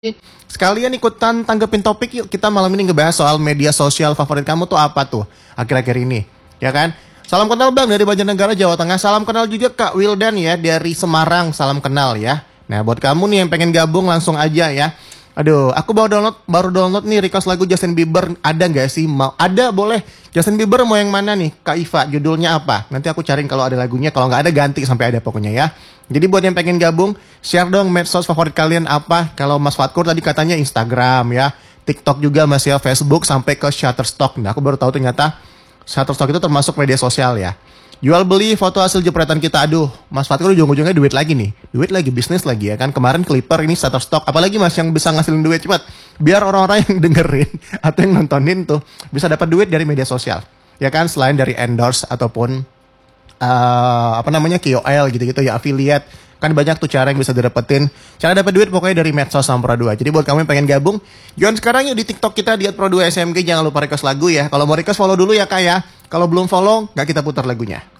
Sekalian ikutan tanggepin topik yuk. Kita malam ini ngebahas soal media sosial favorit kamu tuh apa tuh akhir-akhir ini, ya kan? Salam kenal Bang dari Banjarnegara, Jawa Tengah. Salam kenal juga Kak Wildan ya dari Semarang. Salam kenal ya. Nah, buat kamu nih yang pengen gabung langsung aja ya. Aduh, aku baru download nih request lagu Justin Bieber. Ada nggak sih? Mau ada boleh. Justin Bieber mau yang mana nih? Kak Iva, judulnya apa? Nanti aku cariin kalau ada lagunya. Kalau nggak ada ganti sampai ada pokoknya ya. Jadi buat yang pengen gabung, share dong medsos favorit kalian apa. Kalau Mas Fatkur tadi katanya Instagram ya. TikTok juga masih ya, Facebook sampai ke Shutterstock. Nah, aku baru tahu ternyata Shutterstock itu termasuk media sosial ya. Jual beli foto hasil jepretan kita. Aduh, Mas Fatkur ujung-ujungnya duit lagi nih. Duit lagi, bisnis lagi ya kan. Kemarin Clipper, ini Shutterstock. Apalagi Mas yang bisa ngasilin duit cepat. Biar orang-orang yang dengerin atau yang nontonin tuh bisa dapat duit dari media sosial. Ya kan, selain dari endorse ataupun apa namanya KOL gitu-gitu ya, affiliate. Kan banyak tuh cara yang bisa didapetin. Cara dapat duit pokoknya dari medsos sama Pro 2. Jadi buat kamu yang pengen gabung, join sekarang yuk di TikTok kita di @Pro2SMG. Jangan lupa request lagu ya. Kalau mau request follow dulu ya Kak ya. Kalau belum follow, nggak kita putar lagunya.